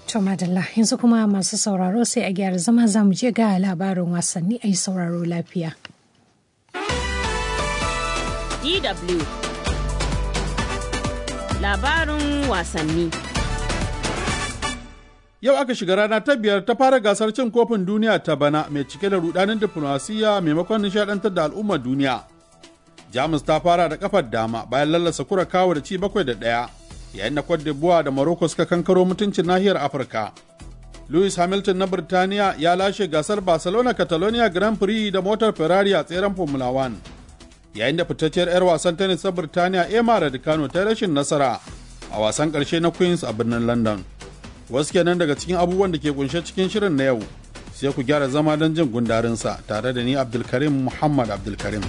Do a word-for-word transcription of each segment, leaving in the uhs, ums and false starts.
To madalla yanzu kuma masu sauraro sai a gyara zama za mu je ga labarin wasanni a yi sauraro lafiya. D W Labarin wasanni. Yau aka shiga rana ta biyar ta fara gasar cin kofin duniya ta bana mai cike da rudanin diflomasiyya maimakon nishadantar da al'ummar duniya. Jamus ta fara da kafar dama bayan lallasa Kurakawa da ci bakwai da ɗaya, yayin da Cote d'Ivoire da Morocco suka kankaro mutuncin nahiyar Afirka. Lewis Hamilton na Birtaniya ya lashe gasar Barcelona Catalonia Grand Prix da motar Ferrari a tseren Formula One. Yayin da fitacciyar 'yar wasan tennis ta Birtaniya Emma Raducanu ta rashin nasara a wasan ƙarshe na Queens a birnin London. Wasu kenan daga cikin abubuwan da ke kunshe cikin shirin na yau, sai ku gyara zama don jin gundarinsa tare da ni Abdulkarim Muhammad Abdulkarim.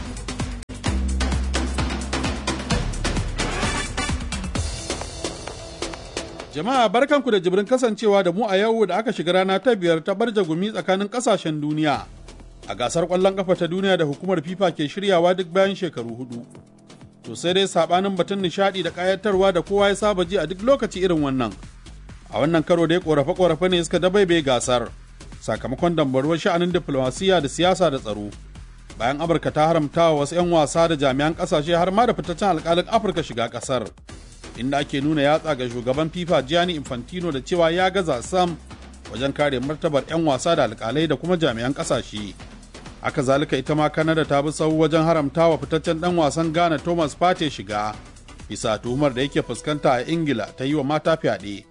Jama'a barkanku da jibrin kasancewa da mu a yau da aka shiga rana ta biyar ta barja gumi tsakanin kasashen duniya a gasar ƙwallon ƙafa ta duniya da hukumar FIFA ke shiryawa duk bayan shekaru hudu. To sai dai sabanin batun nishaɗi da ƙayatarwa da kowa ya saba ji a duk lokaci irin wannan. A wannan karo dai ƙorafe-ƙorafe ne suka dabaibe gasar sakamakon dambaruwar sha'anin diflomasiyya da siyasa da tsaro. Bayan Amurka ta haramta wa wasu 'yan wasa da jami'an ƙasashe har ma da fitaccen alƙalin Afirka shiga ƙasar, inda ake nuna yatsa ga shugaban FIFA Gianni Infantino da cewa ya gaza sam wajen kare martabar 'yan wasa da alƙalai da kuma jami'an ƙasashe. Haka zalika ita ma Canada ta bi sahu wajen haramta wa fitaccen ɗan wasan Ghana Thomas Partey shiga bisa tuhumar da yake fuskanta a Ingila ta yi wa mata fyaɗe.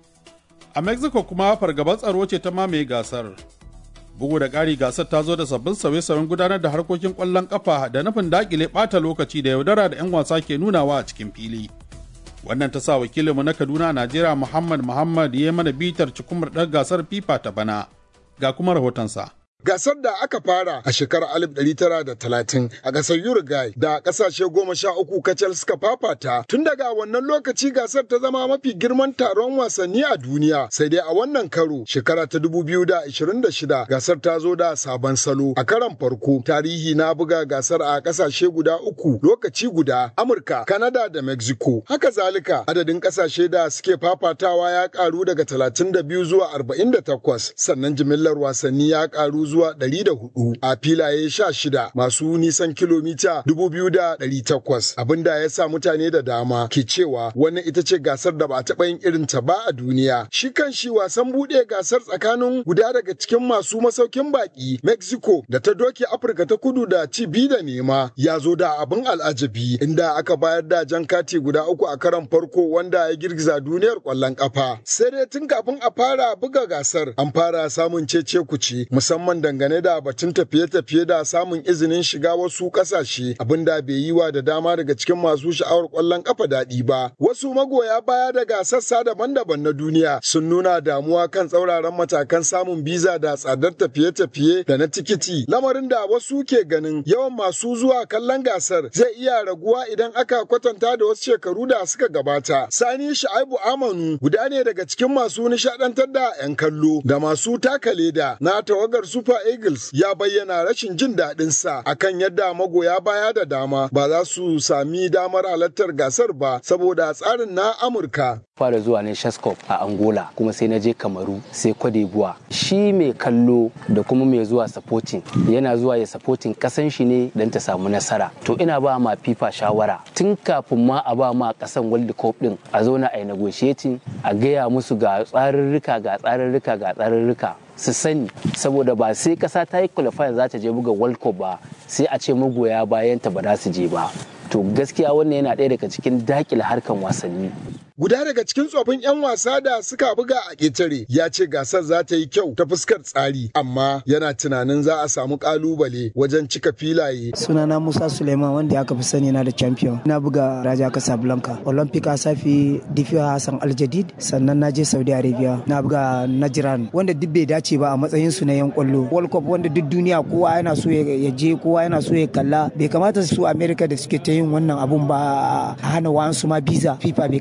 A Mexico kuma fargabar tsaro ce ta mamaye gasar. Bugu da ƙari gasar ta zo da sabbin sauye-sauyen gudanar da harkokin ƙwallon ƙafa da nufin daƙile ɓata lokaci da yaudara da 'yan wasa ke nunawa a cikin fili. Wannan ta sa wakilinmu na Kaduna a Najeriya Muhammad Muhammad ya mana bitar cikumar ɗan gasar FIFA ta bana. Ga kuma rahotonsa. Gasar da aka fara a shekarar alif ɗari tara da talatin a ƙasar Uruguay da ƙasashe goma sha uku kacal suka fafata. Tun daga wannan lokaci gasar ta zama mafi girman taron wasanni a duniya. Sai dai a wannan karo shekara ta dubu biyu da ashirin da shida gasar ta zo da sabon salo. A karon farko tarihi na buga gasar a ƙasashe guda uku lokaci guda, Amurka, Canada da Mexico. Haka zalika adadin ƙasashe da suke fafatawa ya ƙaru daga talatin da biyu zuwa arba'in da takwas, sannan jimillar wasanni ya ƙaru zuwa ɗari da hudu a filaye sha shida masu nisan kilomita dubu biyu da ɗari takwas, abinda ya sa mutane da dama ke cewa wannan ita ce gasar da ba a taɓa yin irin ta ba a duniya. Shi kan shi wasan buɗe gasar tsakanin guda daga cikin masu masaukin baƙi Mexico da ta doke Afirka ta Kudu da ci bi da nema ya zo da abin al'ajabi, inda aka bayar da jan kati guda uku a karon farko wanda ya girgiza duniyar ƙwallon ƙafa. Sai dai tun kafin a fara buga gasar an fara samun cece kuce musamman dangane da batun tafiye-tafiye da samun izinin shiga wasu kasashe, abinda bai yi wa da dama daga cikin masu sha'awar kwallon kafa daɗi ba. Wasu magoya baya daga sassa daban-daban na duniya sun nuna damuwa kan tsauraran matakan samun biza da tsadar tafiye-tafiye da na tikiti, lamarin da wasu ke ganin yawan masu zuwa kallon gasar zai iya raguwa idan aka kwatanta da wasu shekaru da suka gabata. Sani Shaibu Amanu guda ne daga cikin masu nishadantar da 'yan kallo da masu taka leda na tawagar Super Eagles ya bayyana rashin jin daɗin sa akan yadda magoya baya da dama ba za su sami damar halartar gasar ba saboda tsarin na Amurka. Fara zuwa ne Shaskop a Angola kuma sai na je Kamaru sai Cote d'Ivoire. Shi mai kallo da kuma mai zuwa supporting yana zuwa ya supporting kasan shi ne don ta samu nasara. To ina ba ma FIFA shawara tun kafin ma a ba ma kasan World Cup din a zauna a yi negotiating a gaya musu ga tsarurruka ga tsarurruka ga tsarurruka su sani, saboda ba sai kasa ta yi qualifier za ta je buga World Cup ba sai a ce magoya bayan ta ba za su je ba. To gaskiya wannan yana ɗaya daga cikin dakile harkan wasanni. Guda daga cikin tsofin 'yan wasa da suka buga a ƙetare ya ce gasar za ta yi kyau ta fuskar tsari, amma yana tunanin za a samu ƙalubale wajen cika filaye. Sunana Musa Suleiman wanda aka fi sani na da champion. Na buga Raja Casablanca, Olympic Asafi, Difiya Hassan Aljadid, sannan na je Saudi Arabia. Na buga Najran wanda duk bai dace ba a matsayin su na 'yan kwallo. World Cup wanda duk duniya kowa yana so ya je, kowa yana so ya kalla. Bai kamata su America da suke ta yin wannan abun ba a hana wa'ansu ma biza. FIFA bai kamata su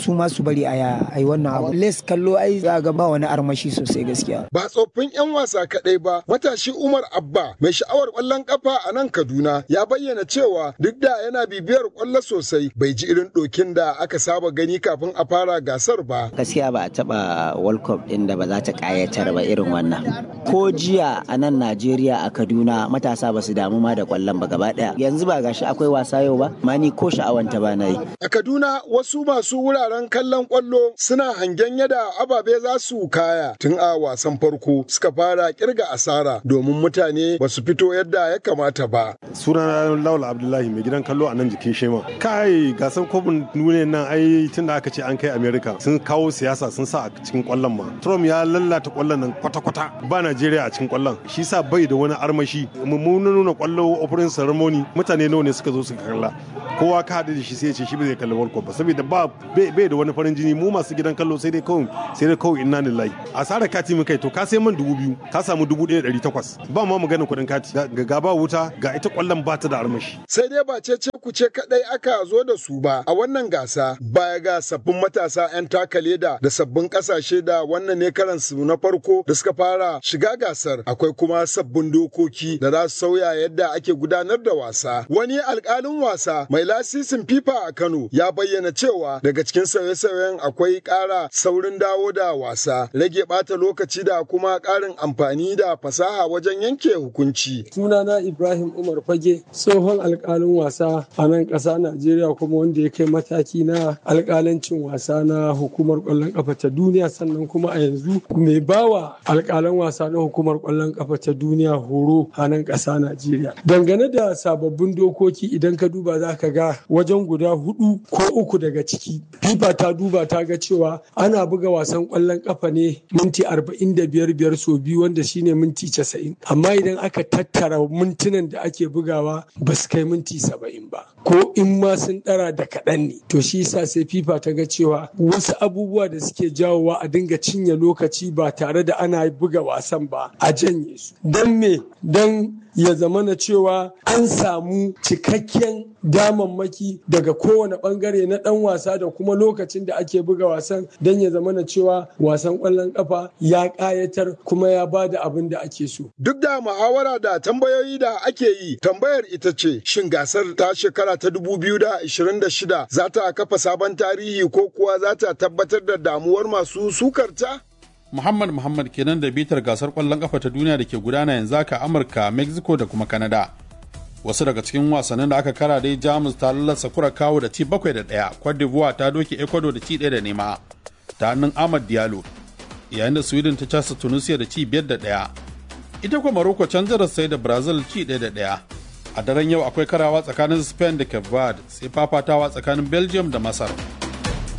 su ma su bari a yi wannan abu. Les kallo ai za ga ba wani armashi sosai gaskiya. Ba tsoffin 'yan wasa kaɗai ba, matashi Umar Abba mai sha'awar ƙwallon ƙafa a nan Kaduna ya bayyana cewa duk da yana bibiyar ƙwallo sosai bai ji irin ɗokin da aka saba gani kafin a fara gasar ba. Gaskiya ba a taɓa World Cup ɗin da ba za ta ƙayatar ba irin wannan. Ko jiya a nan Najeriya a Kaduna matasa ba su damu ma da ƙwallon ba gaba ɗaya. Yanzu ba gashi akwai wasa yau ba, ma ni ko sha'awanta ba na yi. A Kaduna wasu masu wuraren kallon ƙwallo suna hangen yadda ababe za su kaya tun a wasan farko suka fara kirga asara domin mutane ba su fito yadda ya kamata ba. Sunana Lawal Abdullahi mai gidan kallo a nan jikin Shema. Kai gasar kofin duniya nan ai tun da aka ce an kai America sun kawo siyasa sun sa a cikin kwallon ma. Trump ya lallata kwallon nan kwata-kwata ba Najeriya a cikin kwallon. Shi sa bai da wani armashi. Mun nuna kwallo opening ceremony mutane nawa ne suka zo suka kalla. Kowa ka haɗu da shi sai ya ce shi ba zai kalli World Cup ba saboda ba bai da wani farin jini mu masu gidan kallo sai dai kawai sai dai kawai inna lillahi. Asara kati mu kai to ka sai man dubu biyu ka samu dubu ɗaya da ɗari takwas ba ma maganin kuɗin kati ga gaba wuta ga ita kwallon ba ta da armashi. Sai dai ba ce ku ce kadai aka zo da su ba a wannan gasa baya ga sabbin matasa 'yan taka leda da sabbin kasashe da wannan ne karan su na farko da suka fara shiga gasar akwai kuma sabbin dokoki da za su sauya yadda ake gudanar da wasa. Wani alkalin wasa mai lasisin FIFA a Kano ya bayyana cewa daga cikin sauye-sauyen akwai ƙara saurin dawo da wasa, rage ɓata lokaci da kuma ƙarin amfani da fasaha wajen yanke hukunci. Sunana Ibrahim Umar Fage, tsohon alƙalin wasa a nan ƙasa Najeriya kuma wanda ya kai mataki na alƙalancin wasa na hukumar ƙwallon ƙafa ta duniya sannan kuma a yanzu mai bawa alƙalan wasa na hukumar ƙwallon ƙafa ta duniya horo a nan ƙasa Najeriya. Dangane da sababbin dokoki idan ka duba za ka ga wajen guda hudu ko uku daga ciki. FIFA ta duba ta ga cewa ana buga wasan ƙwallon ƙafa ne minti arba'in da biyar biyar so biyu wanda shine minti casa'in amma idan aka tattara mintunan da ake bugawa ba su kai minti saba'in ba ko in ma sun ɗara da kaɗan ne to shi yasa sai FIFA ta ga cewa wasu abubuwa da suke jawowa a dinga cinye lokaci ba tare da ana buga wasan ba a janye su don me don ya zama na cewa an samu cikakken damammaki daga kowane bangare na dan wasa da kuma lokacin da ake buga wasan don ya zama na cewa wasan kwallon kafa ya kayatar kuma ya bada abin da ake so. Duk da muhawara da tambayoyi da ake yi, tambayar ita ce shin gasar ta shekara ta dubu biyu da ashirin da shida za ta kafa sabon tarihi ko kuwa za ta tabbatar da damuwar masu sukarta? Muhammad Muhammad kenan da bitar gasar kwallon kafa ta duniya da ke gudana yanzu haka Amurka, Mexico da kuma Canada. Wasu daga cikin wasannin da aka kara dai Jamus ta lallasa Curacao da ci bakwai da ɗaya, Cote d'Ivoire ta doke Ecuador da ci ɗaya da nema ta hannun Ahmad Diallo, yayin da Sweden ta casa Tunisia da ci biyar da ɗaya. Ita kuma Morocco can sai da Brazil ci ɗaya da ɗaya. A daren yau akwai karawa tsakanin Spain da Cape Verde sai fafatawa tsakanin Belgium da Masar.